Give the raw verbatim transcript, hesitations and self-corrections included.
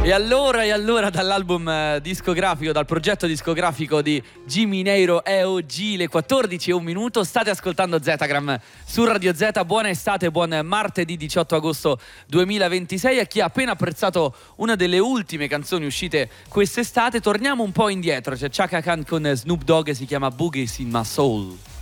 E allora, e allora dall'album eh, discografico, dal progetto discografico di Jimmy Neiro E O G, le quattordici e un minuto, state ascoltando Zetagram su Radio Z. Buona estate, buon martedì diciotto agosto duemilaventisei. A chi ha appena apprezzato una delle ultime canzoni uscite quest'estate, torniamo un po' indietro. C'è Chaka Khan con Snoop Dogg, si chiama Boogies in My Soul.